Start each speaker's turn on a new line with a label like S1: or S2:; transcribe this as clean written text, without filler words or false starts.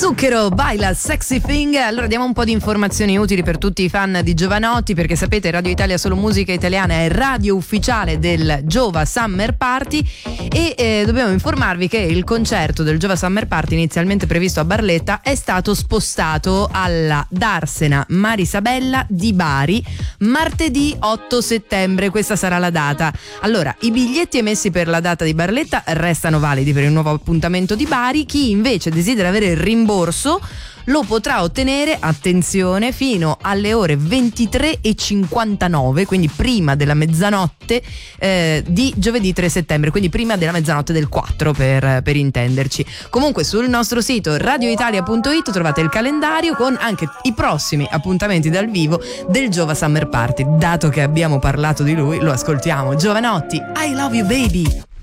S1: Zucchero, baila Sexy Thing. Allora diamo un po' di informazioni utili per tutti i fan di Jovanotti, perché sapete Radio Italia Solo Musica Italiana è radio ufficiale del Giova Summer Party e dobbiamo informarvi che il concerto del Giova Summer Party inizialmente previsto a Barletta è stato spostato alla Darsena Marisabella di Bari martedì 8 settembre. Questa sarà la data. Allora, i biglietti emessi per la data di Barletta restano validi per il nuovo appuntamento di Bari. Chi invece desidera avere il rimborso lo potrà ottenere, attenzione, fino alle ore 23:59, quindi prima della mezzanotte di giovedì 3 settembre, quindi prima della mezzanotte del 4 per intenderci. Comunque sul nostro sito radioitalia.it trovate il calendario con anche i prossimi appuntamenti dal vivo del Giova Summer Party. Dato che abbiamo parlato di lui, lo ascoltiamo. Jovanotti, I Love You Baby.